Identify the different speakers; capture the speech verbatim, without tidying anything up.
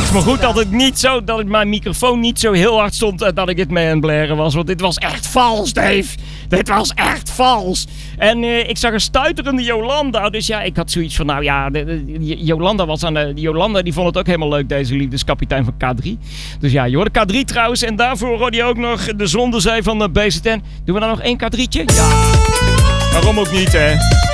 Speaker 1: was maar goed dat het niet zo, dat het mijn microfoon niet zo heel hard stond en dat ik het mee aan het blaren was. Want dit was echt vals, Dave. Dit was echt vals. En uh, ik zag een stuiterende Jolanda. Dus ja, ik had zoiets van, nou ja, de, de, de, Jolanda was aan de, de Jolanda die vond het ook helemaal leuk, deze liefdeskapitein van K drie. Dus ja, je hoorde K drie trouwens. En daarvoor hoorde je ook nog de Zondezee van de B Z N. Doen we dan nog één K drietje? Ja. Waarom ook niet, hè?